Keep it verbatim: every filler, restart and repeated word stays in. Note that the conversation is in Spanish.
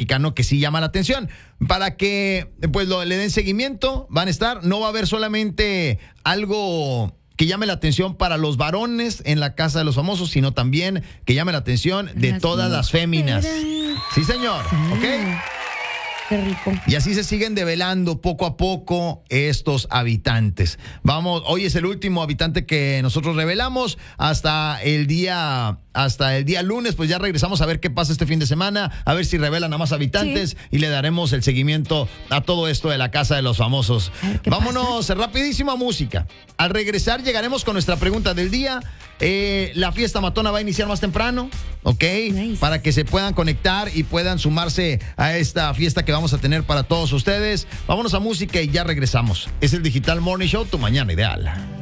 mexicano que sí llama la atención. Para que pues lo, le den seguimiento, van a estar, no va a haber solamente algo que llame la atención para los varones en la Casa de los Famosos, sino también que llame la atención de Las todas las féminas. Sí, señor, ¿ok? Qué rico. Y así se siguen develando poco a poco estos habitantes. Vamos, hoy es el último habitante que nosotros revelamos. Hasta el día, hasta el día lunes, pues ya regresamos a ver qué pasa este fin de semana, a ver si revelan a más habitantes sí. y le daremos el seguimiento a todo esto de la Casa de los Famosos. Vámonos, pasa? rapidísimo a música. Al regresar llegaremos con nuestra pregunta del día. Eh, la fiesta matona va a iniciar más temprano, ¿ok? Nice. Para que se puedan conectar y puedan sumarse a esta fiesta que vamos a tener para todos ustedes. Vámonos a música y ya regresamos. Es el Digital Morning Show, tu mañana ideal.